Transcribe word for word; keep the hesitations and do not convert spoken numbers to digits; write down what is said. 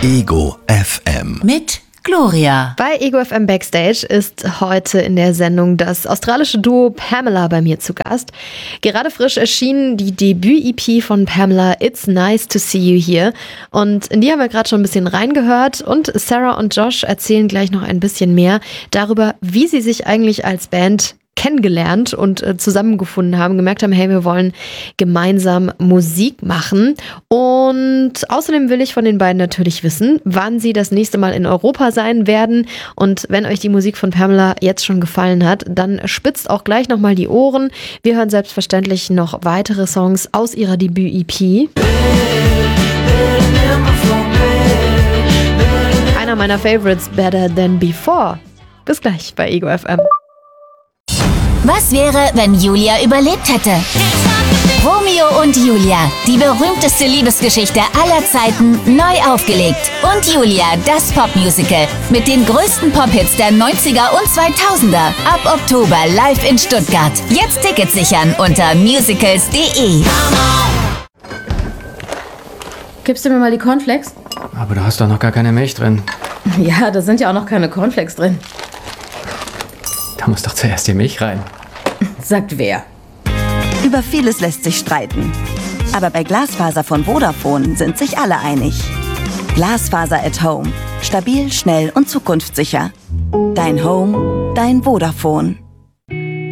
Ego F M mit Gloria. Bei Ego F M Backstage ist heute in der Sendung das australische Duo Pamela bei mir zu Gast. Gerade frisch erschien die Debüt-E P von Pamela, It's Nice to See You Here. Und in die haben wir gerade schon ein bisschen reingehört. Und Sarah und Josh erzählen gleich noch ein bisschen mehr darüber, wie sie sich eigentlich als Band kennengelernt und äh, zusammengefunden haben, gemerkt haben, hey, wir wollen gemeinsam Musik machen. Und außerdem will ich von den beiden natürlich wissen, wann sie das nächste Mal in Europa sein werden. Und wenn euch die Musik von Pamela jetzt schon gefallen hat, dann spitzt auch gleich nochmal die Ohren. Wir hören selbstverständlich noch weitere Songs aus ihrer Debüt-E P. Einer meiner Favorites, Better Than Before. Bis gleich bei Ego F M. Was wäre, wenn Julia überlebt hätte? Romeo und Julia, die berühmteste Liebesgeschichte aller Zeiten, neu aufgelegt. Und Julia, das Popmusical mit den größten Pop-Hits der neunziger und zweitausender. Ab Oktober live in Stuttgart. Jetzt Tickets sichern unter musicals punkt de. Gibst du mir mal die Cornflakes? Aber du hast doch noch gar keine Milch drin. Ja, da sind ja auch noch keine Cornflakes drin. Da muss doch zuerst die Milch rein. Sagt wer? Über vieles lässt sich streiten. Aber bei Glasfaser von Vodafone sind sich alle einig. Glasfaser at Home. Stabil, schnell und zukunftssicher. Dein Home, dein Vodafone.